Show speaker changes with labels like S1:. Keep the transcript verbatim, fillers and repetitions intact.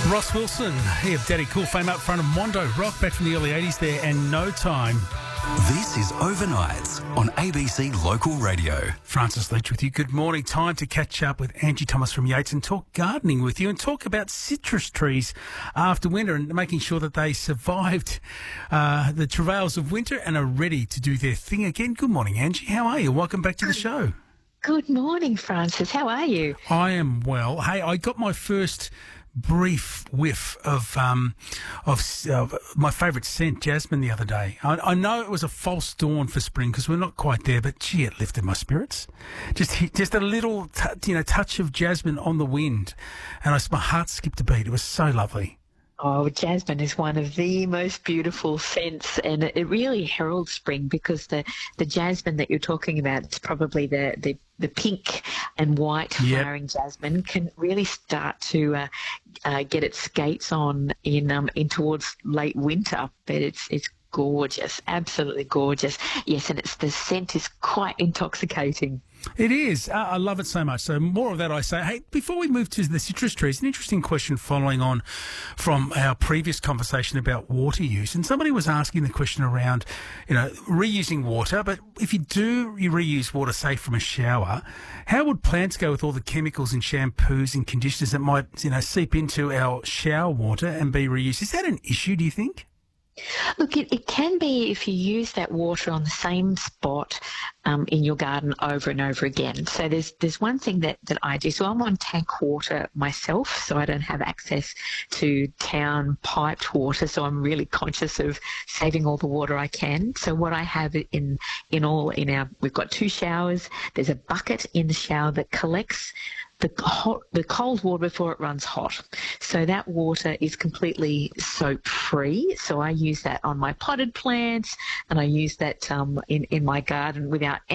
S1: Ross Wilson, he of Daddy Cool fame up front of Mondo Rock back from the early eighties there, and No Time.
S2: This is Overnights on A B C Local Radio.
S1: Francis Leach with you. Good morning. Time to catch up with Angie Thomas from Yates and talk gardening with you and talk about citrus trees after winter and making sure that they survived uh, the travails of winter and are ready to do their thing again. Good morning, Angie. How are you? Welcome back to the show.
S3: Good morning, Francis. How are you?
S1: I am well. Hey, I got my first brief whiff of um, of uh, my favourite scent, jasmine, the other day. I, I know it was a false dawn for spring because we're not quite there, but gee, it lifted my spirits. Just just a little, t- you know, touch of jasmine on the wind, and I, my heart skipped a beat. It was so lovely.
S3: Oh, jasmine is one of the most beautiful scents, and it really heralds spring because the, the jasmine that you're talking about, it's probably the, the, the pink and white
S1: Yep.
S3: flowering jasmine, can really start to uh, uh, get its skates on in um, in towards late winter. But it's it's gorgeous, absolutely gorgeous. Yes, and it's the scent is quite intoxicating.
S1: It is. Uh, I love it so much. So more of that I say. Hey, before we move to the citrus trees, an interesting question following on from our previous conversation about water use. And somebody was asking the question around, you know, reusing water. But if you do you reuse water, say, from a shower, how would plants go with all the chemicals in shampoos and conditioners that might, you know, seep into our shower water and be reused? Is that an issue, do you think?
S3: Look, it, it can be if you use that water on the same spot um, in your garden over and over again. So there's there's one thing that, that I do. So I'm on tank water myself, so I don't have access to town piped water. So I'm really conscious of saving all the water I can. So what I have in in all in our we've got two showers. There's a bucket in the shower that collects the hot, the cold water before it runs hot. So that water is completely soap free. So I use that on my potted plants, and I use that um, in, in my garden without